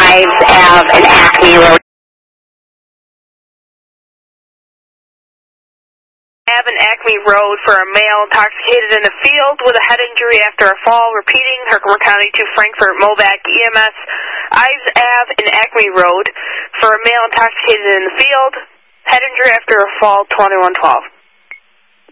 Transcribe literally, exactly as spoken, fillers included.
Ives Ave and Acme Road. Ave and Acme Road for a male intoxicated in the field with a head injury after a fall. Repeating, Herkimer County to Frankfort Movac E M S. Ives Ave and Acme Road for a male intoxicated in the field. Head injury after a fall, twenty-one twelve.